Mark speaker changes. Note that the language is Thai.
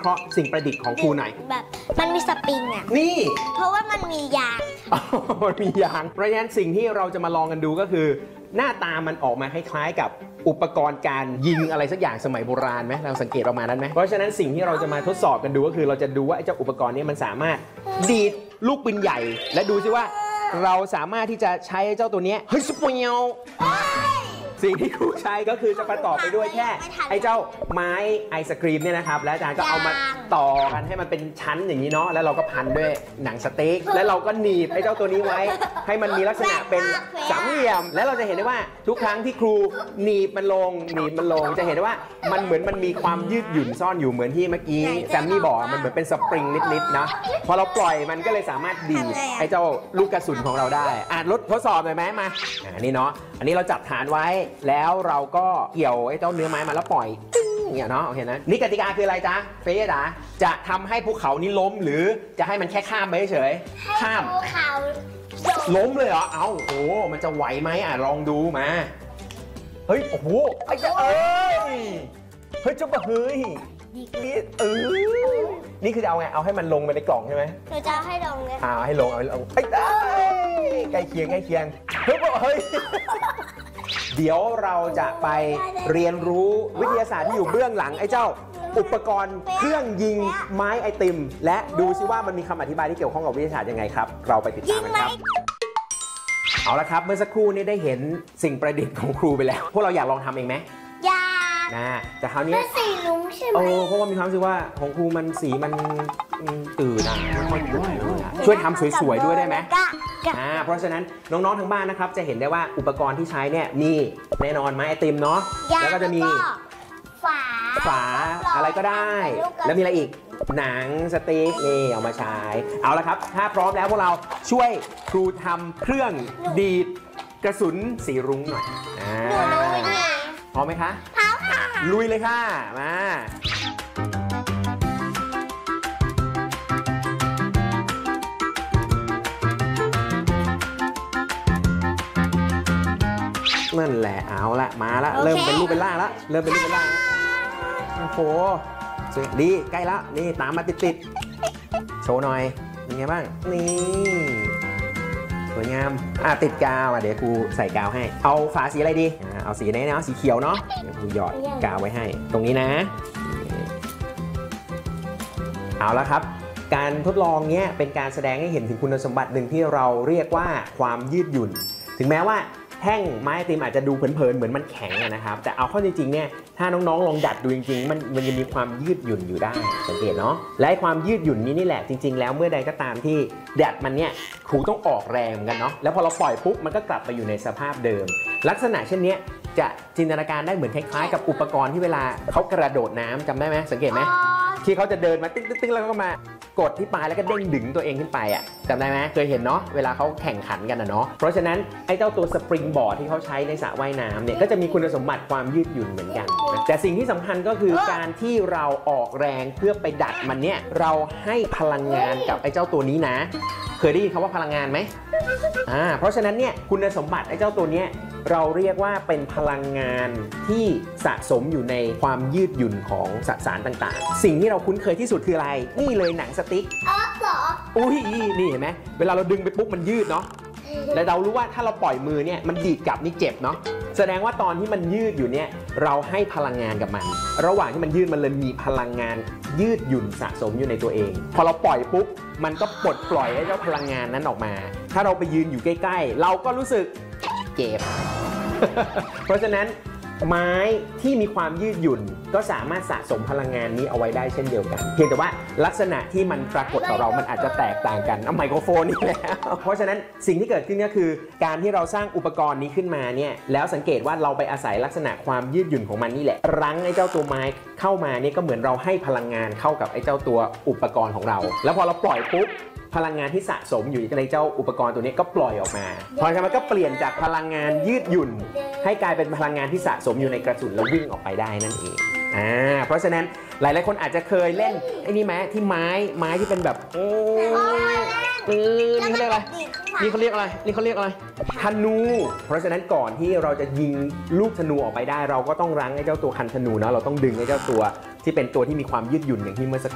Speaker 1: เคราะห์สิ่งประดิษฐ์ของครูหน่อย
Speaker 2: แบบมันมีสปริงอ่ะ
Speaker 1: นี่
Speaker 2: เพราะว่ามันมียาง
Speaker 1: มันมียางเพราะฉะนั้นสิ่งที่เราจะมาลองกันดูก็คือหน้าตามันออกมาคล้ายๆกับอุปกรณ์การยิงอะไรสักอย่างสมัยโบราณไหมเราสังเกตประมาณนั้นไหมเพราะฉะนั้นสิ่งที่เราจะมาทดสอบกันดูก็คือเราจะดูว่าไอ้เจ้าอุปกรณ์นี้มันสามารถดีดลูกปืนใหญ่และดูซิว่าเราสามารถที่จะใช้เจ้าตัวนี้เฮ้ยซุปเปอร์เนียวสิ่งที่ครูใช้ก็คือจะประกอบไปด้วยแค่ไอ้เจ้าไม้ไอศกรีมเนี่ยนะครับแล้วอาจารย์ก็เอามาต่อกันให้มันเป็นชั้นอย่างนี้เนาะแล้วเราก็พันด้วยหนังสติ๊กแล้วเราก็หนีบไอ้เจ้าตัวนี้ไว้ให้มันมีลักษณะเป็นสามเหลี่ยมแล้วเราจะเห็นได้ว่าทุกครั้งที่ครูหนีบมันลงจะเห็นได้ว่ามันเหมือนมันมีความยืดหยุ่นซ่อนอยู่เหมือนที่เมื่อกี้แซมมี่บอกมันเหมือนเป็นสปริงนิดๆนะพอเราปล่อยมันก็เลยสามารถดีดไอ้เจ้าลูกกระสุนของเราได้ทดสอบหน่อยไหมมานี่เนาะอันนี้เราจับฐานไว้แล้วเราก็เกี่ยวไอ้เจ้าเนื้อไม้มาแล้วปล่อยเนี่ยเนาะโอเคนะนี่กติกาคืออะไรจ๊ะเฟย์จ๋าจะทำให้ภูเขานี้ล้มหรือจะให้มันแค่ข้ามไปเฉยข้าม
Speaker 2: ภูเขา
Speaker 1: ล้มเลยเหรอโอ้โหมันจะไหวไหมลองดูมาเฮ้ยโอ้โหไอ้เจ้าเฮ้ยเจ้าเฮ้ยนี่คือจะเอาไงเอาให้มันลงไปในกล่องใช่ไหม
Speaker 2: เราจะให้ลงเลย
Speaker 1: ให้ลงไอ้ใกล้เคียงเฮ้ยเดี๋ยวเราจะไปเรียนรู้วิทยาศาสตร์ที่อยู่เบื้องหลังไอ้เจ้าอุปกรณ์เครื่องยิงไม้ไอติมและดูซิว่ามันมีคำอธิบายที่เกี่ยวข้องกับวิทยาศาสตร์ยังไงครับเราไปติดตามกันครับเอาละครับเมื่อสักครู่นี้ได้เห็นสิ่งประดิษฐ์ของครูไปแล้วพวกเราอยากลองทำเองไหม
Speaker 2: อยาก
Speaker 1: แต่คราวนี้
Speaker 2: สีลุ้งใช่ไหม
Speaker 1: เพราะว่ามีความรู้สึกว่าของครูมันสีมันตื่นไม่ค่อยด้วยช่วยทำสวยๆด้วยได้ไหมเพราะฉะนั้นน้องๆทางบ้านนะครับจะเห็นได้ว่าอุปกรณ์ที่ใช้เนี่ยมีแน่นอนไม้ไอติมเนาะแล้วก็จะมีฝาอะไรก็ได้แล้วมีอะไรอีกหนังสติ๊กนี่เอามาใช้เอาละครับถ้าพร้อมแล้วพวกเราช่วยครูทำเครื่องดีดกระสุนสีรุ้งหน่อยพร้อมไหมคะ
Speaker 2: พร้อมค่ะ
Speaker 1: ลุยเลยค่ะมานั่นแหละเอาละมาละเริ่มเป็นรูปเป็นร่างละโอ้โหสวยดีใกล้แล้วนี่ตามมาติดโชว์หน่อยเป็นไงบ้างนี่สวยงามติดกาวเดี๋ยวครูใส่กาวให้เอาฝาสีอะไรดีเอาสีไหนเนาะสีเขียวเนาะเดี๋ยวครูหยอดกาวไว้ให้ตรงนี้นะเอาละครับการทดลองเนี้ยเป็นการแสดงให้เห็นถึงคุณสมบัติหนึ่งที่เราเรียกว่าความยืดหยุ่นถึงแม้ว่าแท่งไม้ไอติมอาจจะดูเผินๆเหมือนมันแข็งนะครับแต่เอาเข้าจริงๆเนี่ยถ้าน้องๆลองดัดดูจริงๆมันยังมีความยืดหยุ่นอยู่ได้สังเกตเนาะและความยืดหยุ่นนี้นี่แหละจริงๆแล้วเมื่อใดก็ตามที่ดัดมันเนี่ยครูต้องออกแรงเหมือนกันเนาะแล้วพอเราปล่อยปุ๊บมันก็กลับไปอยู่ในสภาพเดิมลักษณะเช่นนี้จะจินตนาการได้เหมือนคล้ายๆกับอุปกรณ์ที่เวลาเขากระโดดน้ำจำได้ไหมสังเกตไหมที่เขาจะเดินมาตึ้งๆแล้วก็มากดที่ปลายแล้วก็เด้งดึงตัวเองขึ้นไปจำได้ไหมเคยเห็นเนาะเวลาเขาแข่งขันกันเนาะเพราะฉะนั้นไอ้เจ้าตัวสปริงบอร์ดที่เขาใช้ในสระว่ายน้ำเนี่ยก็จะมีคุณสมบัติความยืดหยุ่นเหมือนกันแต่สิ่งที่สำคัญก็คือการที่เราออกแรงเพื่อไปดัดมันเนี่ยเราให้พลังงานกับไอ้เจ้าตัวนี้นะเคยได้ยินคำว่าพลังงานไหมเพราะฉะนั้นเนี่ยคุณสมบัติไอ้เจ้าตัวเนี้ยเราเรียกว่าเป็นพลังงานที่สะสมอยู่ในความยืดหยุ่นของสสารต่างๆสิ่งที่เราคุ้นเคยที่สุดคืออะไรนี่เลยหนังสติ๊ก
Speaker 2: เหรอ
Speaker 1: อุ้ยนี่เห็นไหมเวลาเราดึงไปปุ๊บมันยืดเนาะและเรารู้ว่าถ้าเราปล่อยมือเนี่ยมันดีดกลับนี่เจ็บเนาะแสดงว่าตอนที่มันยืดอยู่เนี่ยเราให้พลังงานกับมันระหว่างที่มันยืดมันเลยมีพลังงานยืดหยุ่นสะสมอยู่ในตัวเองพอเราปล่อยปุ๊บมันก็ปลดปล่อยไอ้เจ้าพลังงานนั้นออกมาถ้าเราไปยืนอยู่ใกล้ๆเราก็รู้สึกเจ็บ เพราะฉะนั้นไม้ที่มีความยืดหยุ่นก็สามารถสะสมพลังงานนี้เอาไว้ได้เช่นเดียวกันเพียงแต่ว่าลักษณะที่มันปรากฏต่อเรามันอาจจะแตกต่างกันเอาไมโครโฟนนี่แหละเพราะฉะนั้นสิ่งที่เกิดขึ้นก็คือการที่เราสร้างอุปกรณ์นี้ขึ้นมาเนี่ยแล้วสังเกตว่าเราไปอาศัยลักษณะความยืดหยุ่นของมันนี่แหละรั้งไอ้เจ้าตัวไม้เข้ามาเนี่ยก็เหมือนเราให้พลังงานเข้ากับไอ้เจ้าตัวอุปกรณ์ของเราแล้วพอเราปล่อยปุ๊บพลังงานที่สะสมอยู่ในเจ้าอุปกรณ์ตัวนี้ก็ปล่อยออกมาเพราะฉะนั้นมันก็เปลี่ยนจากพลังงานยืดหยุ่นให้กลายเป็นพลังงานที่สะสมอยู่ในกระสุนแล้ววิ่งออกไปได้นั่นเองเพราะฉะนั้นหลายๆคนอาจจะเคยเล่นไอ้นี่ไหมที่ไม้ที่เป็นแบบนี่เขาเรียกอะไรนี่เขาเรียกอะไรธนูเพราะฉะนั้นก่อนที่เราจะยิงลูกธนูออกไปได้เราก็ต้องรั้งไอ้เจ้าตัวคันธนูเนาะเราต้องดึงไอ้เจ้าตัวที่เป็นตัวที่มีความยืดหยุ่นอย่างที่เมื่อสัก